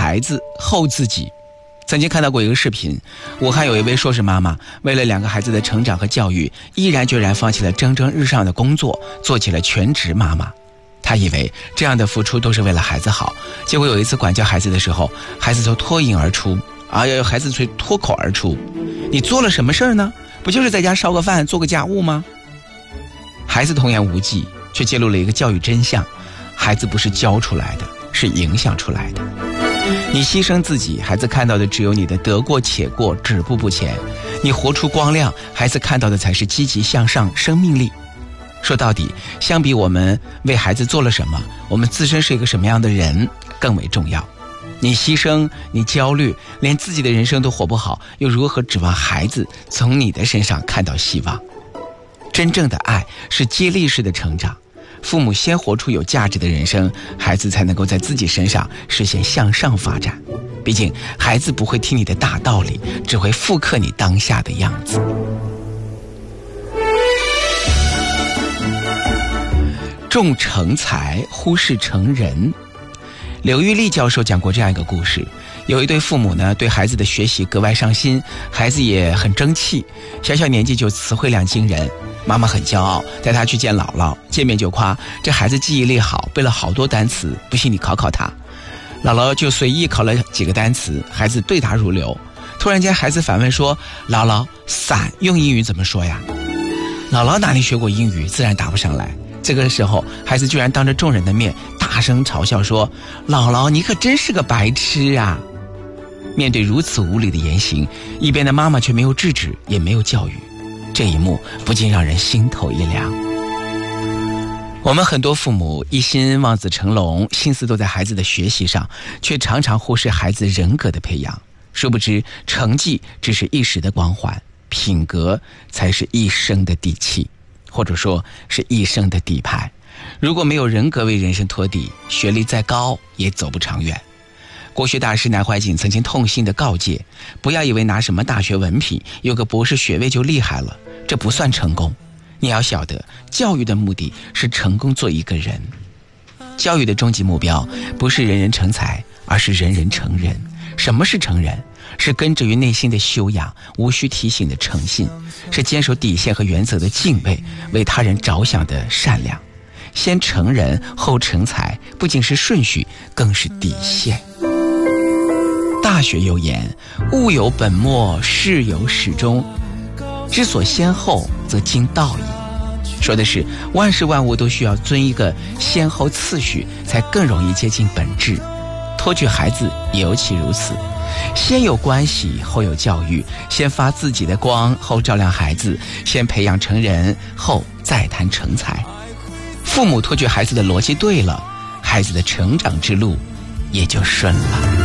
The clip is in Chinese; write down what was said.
孩子后自己。曾经看到过一个视频，武汉有一位硕士妈妈为了2个孩子的成长和教育，毅然决然放弃了蒸蒸日上的工作，做起了全职妈妈。她以为这样的付出都是为了孩子好，结果有一次管教孩子的时候，孩子就脱颖而出孩子却脱口而出：你做了什么事儿呢？不就是在家烧个饭做个家务吗？孩子童言无忌，却揭露了一个教育真相：孩子不是教出来的，是影响出来的。你牺牲自己，孩子看到的只有你的得过且过，止步不前；你活出光亮，孩子看到的才是积极向上、生命力。说到底，相比我们为孩子做了什么，我们自身是一个什么样的人更为重要。你牺牲，你焦虑，连自己的人生都活不好，又如何指望孩子从你的身上看到希望？真正的爱是接力式的成长，父母先活出有价值的人生，孩子才能够在自己身上实现向上发展。毕竟孩子不会听你的大道理，只会复刻你当下的样子。重成才，忽视成人。刘玉丽教授讲过这样一个故事，有一对父母呢，对孩子的学习格外上心，孩子也很争气，小年纪就词汇量惊人。妈妈很骄傲，带他去见姥姥，见面就夸这孩子记忆力好，背了好多单词，不信你考考他。姥姥就随意考了几个单词，孩子对答如流。突然间孩子反问说：姥姥，伞用英语怎么说呀？姥姥哪里学过英语，自然答不上来。这个时候孩子居然当着众人的面大声嘲笑说：姥姥你可真是个白痴啊！面对如此无理的言行，一边的妈妈却没有制止，也没有教育。这一幕不禁让人心头一凉。我们很多父母一心望子成龙，心思都在孩子的学习上，却常常忽视孩子人格的培养。殊不知成绩只是一时的光环，品格才是一生的底气，或者说是一生的底牌。如果没有人格为人生托底，学历再高也走不长远。国学大师南怀瑾曾经痛心地告诫：不要以为拿什么大学文凭，有个博士学位就厉害了，这不算成功。你要晓得，教育的目的是成功做一个人。教育的终极目标不是人人成才，而是人人成人。什么是成人？是根植于内心的修养，无需提醒的诚信，是坚守底线和原则的敬畏，为他人着想的善良。先成人后成才，不仅是顺序，更是底线。大学有言：物有本末，事有始终，知所先后，则经道矣。说的是万事万物都需要遵一个先后次序，才更容易接近本质。托举孩子也尤其如此，先有关系后有教育，先发自己的光后照亮孩子，先培养成人后再谈成才。父母托举孩子的逻辑对了，孩子的成长之路也就顺了。